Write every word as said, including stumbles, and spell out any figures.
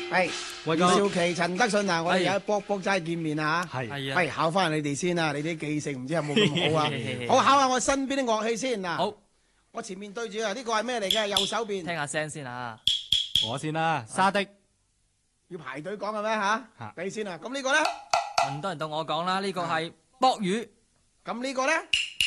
係袁紹琪、陳德信啊，我哋有卜卜齋見面啊嚇。 係喂，考翻你哋先啊，你啲記性唔知有冇咁好啊？好，考下我身邊啲樂器先嗱。 好， 我前面對住啊，呢個係咩嚟嘅？右手邊。 聽下聲先啊。 我先啦，沙的。 要排隊講嘅咩嚇？你先啊。咁呢個咧？ 咁多人到我講啦，呢個係駁魚。 咁呢個咧？